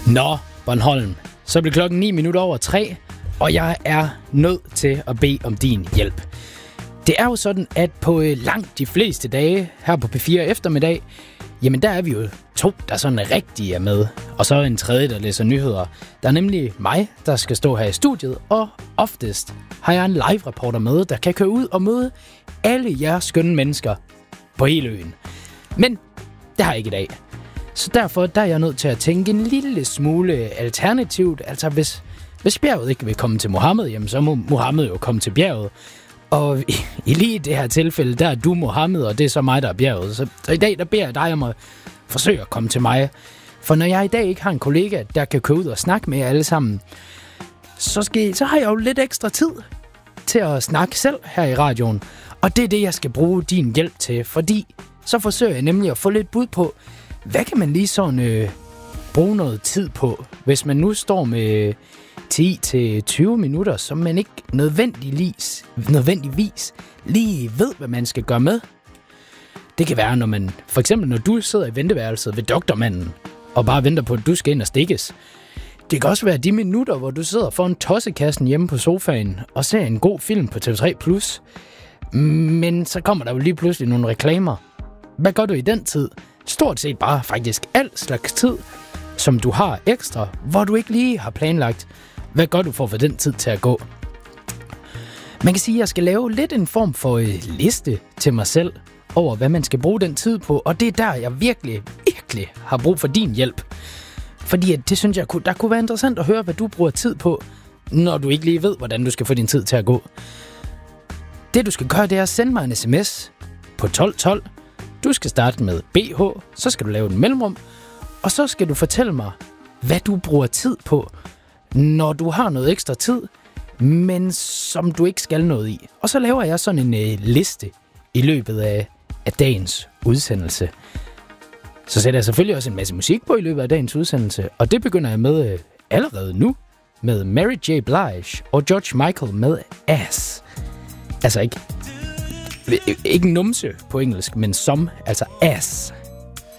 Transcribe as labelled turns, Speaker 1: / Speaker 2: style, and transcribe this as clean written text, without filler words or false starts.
Speaker 1: Nå, Bornholm, så bliver klokken 3:09, og jeg er nødt til at bede om din hjælp. Det er jo sådan, at på langt de fleste dage her på P4 eftermiddag, jamen der er vi jo 2, der sådan rigtig er med, og så en tredje, der læser nyheder. Der er nemlig mig, der skal stå her i studiet, og oftest har jeg en live-reporter med, der kan køre ud og møde alle jeres skønne mennesker på hele øen. Men det har jeg ikke i dag. Så derfor der er jeg nødt til at tænke en lille smule alternativt. Altså hvis bjerget ikke vil komme til Mohammed, jamen så må Mohammed jo komme til bjerget. Og i lige det her tilfælde, der er du Mohammed, og det er så mig, der er bjerget. Så i dag, der beder jeg dig om at forsøge at komme til mig. For når jeg i dag ikke har en kollega, der kan køre ud og snakke med jer alle sammen, så har jeg jo lidt ekstra tid til at snakke selv her i radioen. Og det er det, jeg skal bruge din hjælp til, fordi så forsøger jeg nemlig at få lidt bud på, hvad kan man lige sådan bruge noget tid på, hvis man nu står med 10-20 minutter, som man ikke nødvendigvis lige ved, hvad man skal gøre med. Det kan være, når du sidder i venteværelset ved doktormanden, og bare venter på, at du skal ind og stikkes. Det kan også være de minutter, hvor du sidder foran tossekassen hjemme på sofaen, og ser en god film på TV3+. Men så kommer der jo lige pludselig nogle reklamer. Hvad gør du i den tid? Stort set bare faktisk al slags tid, som du har ekstra, hvor du ikke lige har planlagt. Hvad gør du for at få den tid til at gå? Man kan sige, at jeg skal lave lidt en form for liste til mig selv over, hvad man skal bruge den tid på. Og det er der, jeg virkelig har brug for din hjælp. Fordi det synes jeg, der kunne være interessant at høre, hvad du bruger tid på, når du ikke lige ved, hvordan du skal få din tid til at gå. Det du skal gøre, det er at sende mig en sms på 1212. Du skal starte med BH, så skal du lave en mellemrum, og så skal du fortælle mig, hvad du bruger tid på, når du har noget ekstra tid, men som du ikke skal noget i. Og så laver jeg sådan en liste i løbet af dagens udsendelse. Så sætter jeg selvfølgelig også en masse musik på i løbet af dagens udsendelse, og det begynder jeg med allerede nu, med Mary J. Blige og George Michael med Ass. Altså ikke numse på engelsk, men som, altså Ass.